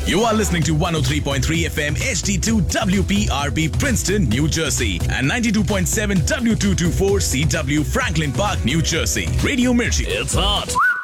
You are listening to 103.3 FM HD2 WPRP Princeton, New Jersey and 92.7 W224 CW Franklin Park, New Jersey. Radio Mirchi. It's hot.